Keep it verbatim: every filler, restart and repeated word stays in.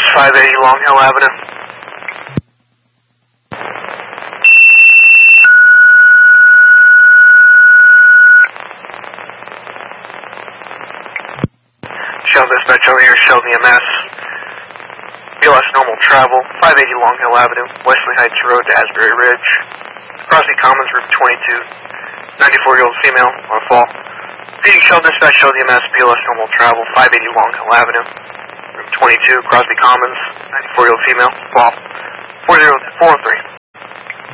five eighty Long Hill Avenue. Shell dispatch over here, Shell D M S. B L S normal travel, five eighty Long Hill Avenue, Wesley Heights Road to Asbury Ridge. Crosby Commons, room twenty-two, ninety-four-year-old female on a fall. Repeating Shell dispatch, Shell D M S, B L S normal travel, five eighty Long Hill Avenue, room twenty-two, Crosby Commons, ninety-four-year-old female, fall, four zero four three.